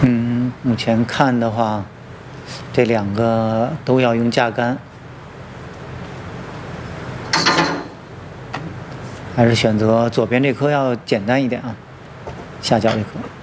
目前看的话，这两个都要用架杆，还是选择左边这颗要简单一点啊，下角这颗。